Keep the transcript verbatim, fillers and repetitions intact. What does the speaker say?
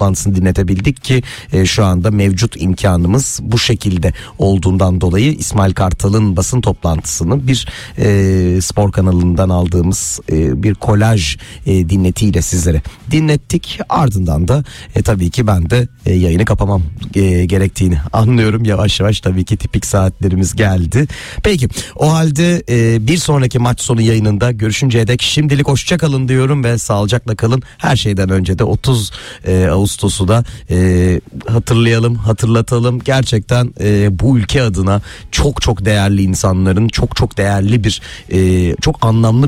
toplantısını dinletebildik ki e, şu anda mevcut imkanımız bu şekilde olduğundan dolayı İsmail Kartal'ın basın toplantısını bir e, spor kanalından aldığımız e, bir kolaj e, dinletiyle sizlere dinlettik. Ardından da e, tabii ki ben de e, yayını kapamam e, gerektiğini anlıyorum. Yavaş yavaş tabii ki tipik saatlerimiz geldi. Peki o halde e, bir sonraki maç sonu yayınında görüşünceye dek şimdilik hoşça kalın diyorum ve sağlıcakla kalın. Her şeyden önce de otuz e, Ağustos'u da e, hatırlayalım, hatırlatalım. Gerçekten e, bu ülke adına çok çok değerli insanların çok çok değerli bir e, çok anlamlı